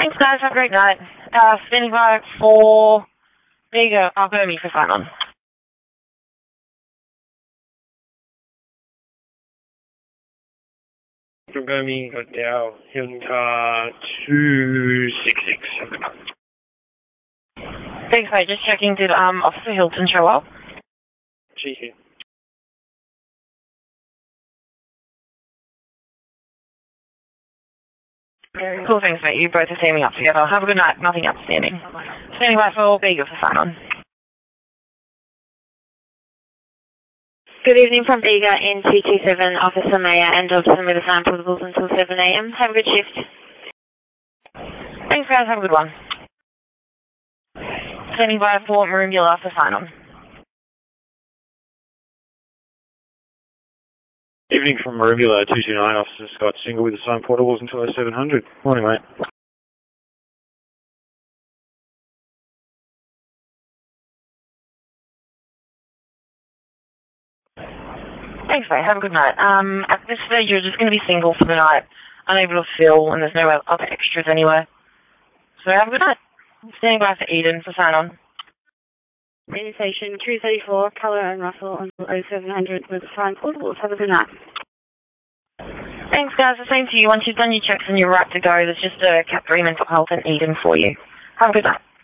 Thanks, guys. Have a great night. Standing by for... There you go. I'll go me for sign-on. Confirming, got Dow, Hilton car 266. Thanks, mate. Just checking, did Officer Hilton show up? She's here. Cool, thanks, mate. You both are teaming up together. Have a good night. Nothing outstanding. Standing by for Bega for sign-on. Good evening from Bega in 227, Officer Mayer and Dobson with assigned portables until 7 a.m. Have a good shift. Thanks, guys. Have a good one. Standing by for Maroonula for sign-on. Evening from Maroonula 229, Officer Scott Single with assigned portables until 0700. Morning, mate. Thanks, mate. Have a good night. At this stage, you're just going to be single for the night, unable to fill, and there's no other extras anywhere. So have a good night. Standing by for Eden for sign-on. Radio station 234, Colour and Russell until 0700 with assigned portables. Have a good night. Thanks, guys. The same to you. Once you've done your checks and you're right to go, there's just a Cat 3 mental health and Eden for you. Have a good night.